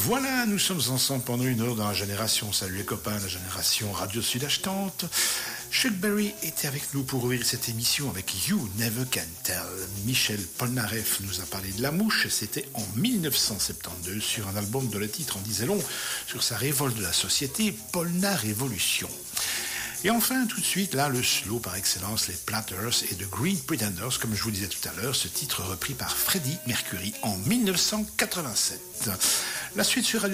Voilà, nous sommes ensemble pendant une heure dans la génération. Salut les copains, la génération Radio Sud Achetante. Chuck Berry était avec nous pour ouvrir cette émission avec You Never Can Tell. Michel Polnareff nous a parlé de La Mouche. C'était en 1972 sur un album dont le titre en disait long sur sa révolte de la société, Polna Révolution. Et enfin, tout de suite, là, le slow par excellence, les Platters et The Green Pretenders, comme je vous le disais tout à l'heure, ce titre repris par Freddie Mercury en 1987. La suite sur Radio